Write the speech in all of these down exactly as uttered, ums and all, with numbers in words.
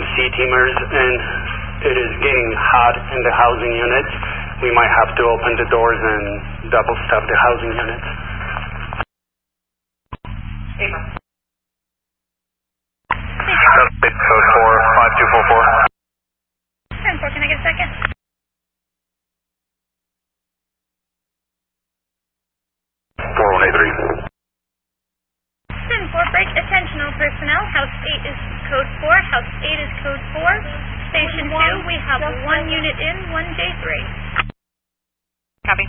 C-teamers, and it is getting hot in the housing units. We might have to open the doors and double staff the housing units. April. Code four, five two four four. ten four, can I get a second? four one eight three. ten four, break. Attention all personnel. House eight is code four. House eight is code four. Station two, we have one unit in, one J three. Copy.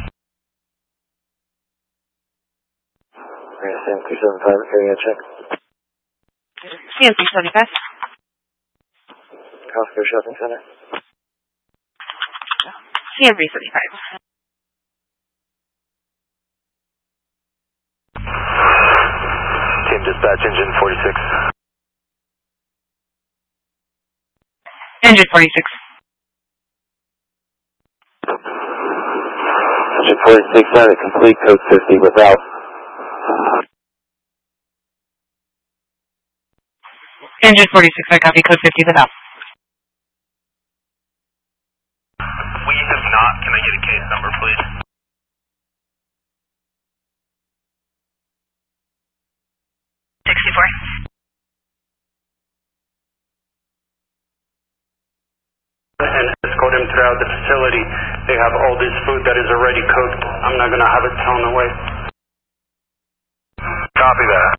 C M three seventy-five, carrying a check. C M three seventy-five. Costco Shopping Center. C M three seventy-five. Team dispatch, engine forty-six. Engine forty-six. Engine forty-six, on it, complete code fifty without. Engine forty-six, I copy code fifty without. We have not. Can I get a case number, please? sixty-four. And escort them throughout the facility. They have all this food that is already cooked. I'm not going to have it thrown away. Copy that.